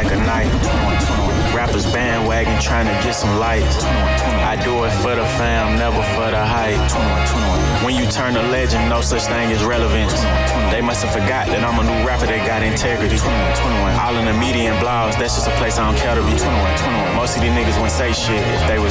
like a knife. Rappers bandwagon trying to get some lights. I do it for the fam, never for the hype. When you turn a legend, no such thing as relevance. They must have forgot that I'm a new rapper that got integrity. All in the media and blogs, that's just a place I don't care to be. Most of these niggas wouldn't say shit if they was